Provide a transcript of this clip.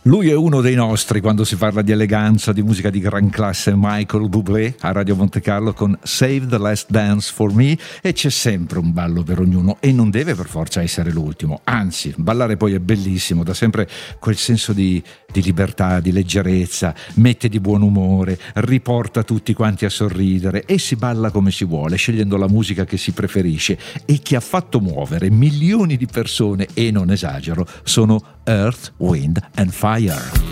Lui è uno dei nostri quando si parla di eleganza, di musica di gran classe, Michael Bublé a Radio Monte Carlo con Save the Last Dance for Me, e c'è sempre un ballo per ognuno e non deve per forza essere l'ultimo, anzi ballare poi è bellissimo, dà sempre quel senso di libertà, di leggerezza, mette di buon umore, riporta tutti quanti a sorridere e si balla come si vuole, scegliendo la musica che si preferisce e che ha fatto muovere milioni di persone, e non esagero, sono Earth, Wind and Fire.